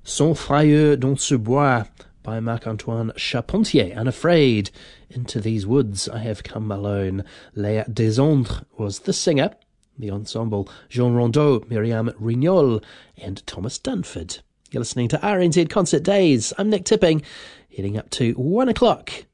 Sans frayeur dans ce bois by Marc-Antoine Charpentier. Unafraid, into these woods I have come alone. Léa Desandres was the singer. The ensemble, Jean Rondeau, Myriam Rignol, and Thomas Dunford. You're listening to RNZ Concert Days. I'm Nick Tipping, heading up to 1 o'clock